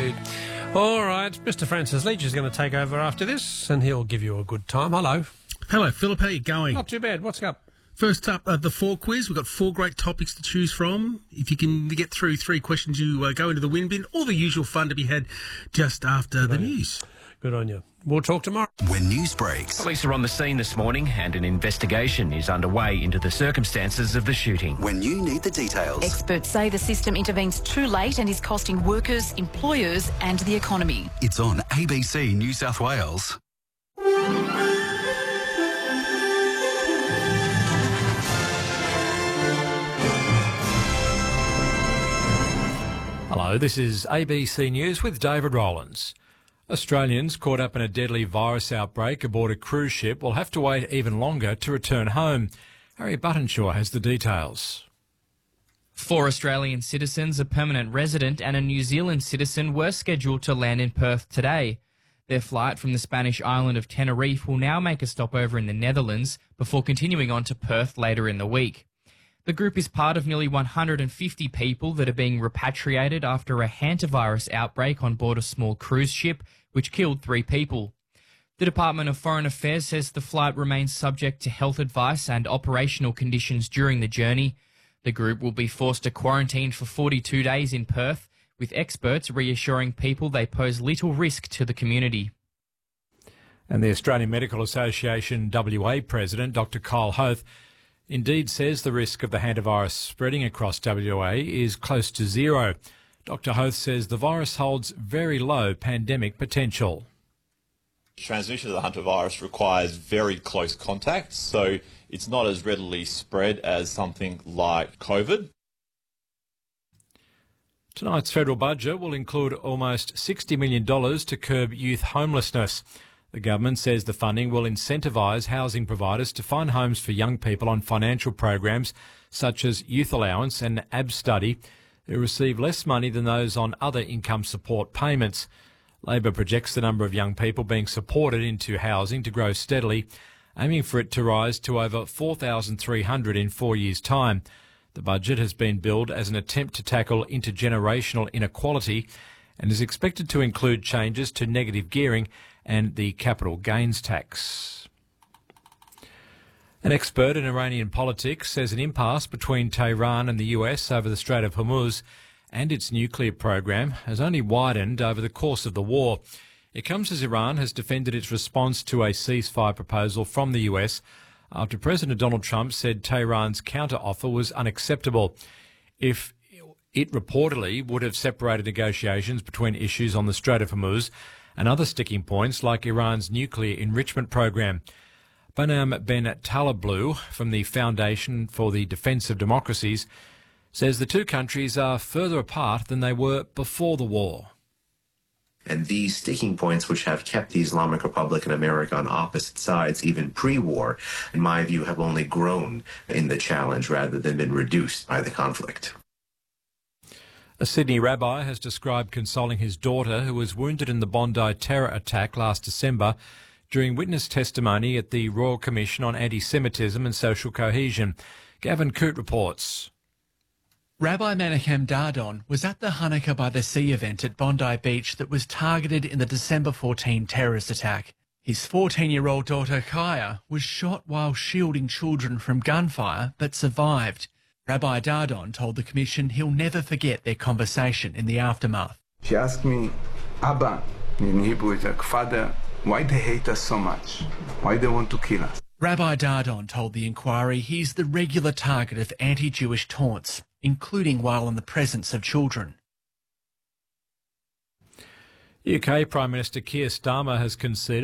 indeed. All right, Mr. Francis Leach is going to take over after this, and he'll give you a good time. Hello. Hello, Philip. How are you going? Not too bad. What's up? First up, the 4 quiz. We've got 4 great topics to choose from. If you can get through 3 questions, you go into the win bin. All the usual fun to be had just after the news. Good on you. We'll talk tomorrow. When news breaks. Police are on the scene this morning and an investigation is underway into the circumstances of the shooting. When you need the details. Experts say the system intervenes too late and is costing workers, employers and the economy. It's on ABC New South Wales. Hello, this is ABC News with David Rowlands. Australians caught up in a deadly virus outbreak aboard a cruise ship will have to wait even longer to return home. Harry Buttonshaw has the details. 4 Australian citizens, a permanent resident and a New Zealand citizen were scheduled to land in Perth today. Their flight from the Spanish island of Tenerife will now make a stopover in the Netherlands before continuing on to Perth later in the week. The group is part of nearly 150 people that are being repatriated after a hantavirus outbreak on board a small cruise ship, which killed 3 people. The Department of Foreign Affairs says the flight remains subject to health advice and operational conditions during the journey. The group will be forced to quarantine for 42 days in Perth, with experts reassuring people they pose little risk to the community. And the Australian Medical Association WA President, Dr Kyle Hoth, indeed says the risk of the hantavirus spreading across WA is close to zero. Dr Hoth says the virus holds very low pandemic potential. Transmission of the hantavirus requires very close contact, so it's not as readily spread as something like COVID. Tonight's federal budget will include almost $60 million to curb youth homelessness. The government says the funding will incentivise housing providers to find homes for young people on financial programs such as Youth Allowance and AB Study, who receive less money than those on other income support payments. Labor projects the number of young people being supported into housing to grow steadily, aiming for it to rise to over 4,300 in 4 years' time. The budget has been billed as an attempt to tackle intergenerational inequality and is expected to include changes to negative gearing and the capital gains tax. An expert in Iranian politics says an impasse between Tehran and the US over the Strait of Hormuz and its nuclear program has only widened over the course of the war. It comes as Iran has defended its response to a ceasefire proposal from the US after President Donald Trump said Tehran's counter-offer was unacceptable. If it reportedly would have separated negotiations between issues on the Strait of Hormuz and other sticking points like Iran's nuclear enrichment program. Banam Ben Talablu from the Foundation for the Defence of Democracies says the two countries are further apart than they were before the war. And these sticking points, which have kept the Islamic Republic and America on opposite sides even pre-war, in my view, have only grown in the challenge rather than been reduced by the conflict. A Sydney rabbi has described consoling his daughter who was wounded in the Bondi terror attack last December during witness testimony at the Royal Commission on Anti-Semitism and Social Cohesion. Gavin Coote reports. Rabbi Menachem Dardon was at the Hanukkah by the Sea event at Bondi Beach that was targeted in the December 14 terrorist attack. His 14-year-old daughter Kaya was shot while shielding children from gunfire but survived. Rabbi Dardon told the Commission he'll never forget their conversation in the aftermath. She asked me, Abba, in Hebrew it's like, Father, why they hate us so much? Why they want to kill us? Rabbi Dardon told the inquiry he's the regular target of anti-Jewish taunts, including while in the presence of children. UK Prime Minister Keir Starmer has conceded